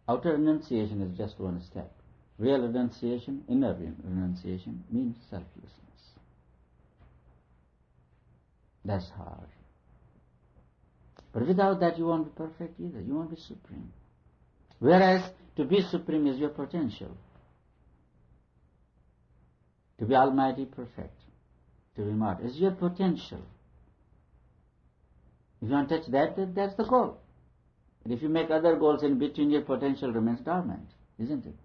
Outer renunciation is just one step. Real renunciation, inner renunciation, means selflessness. That's hard. But without that you won't be perfect either. You won't be supreme. Whereas to be supreme is your potential. To be almighty perfect, to be immortal, is your potential. If you want to touch that, that's the goal. But if you make other goals in between, your potential remains dormant, isn't it?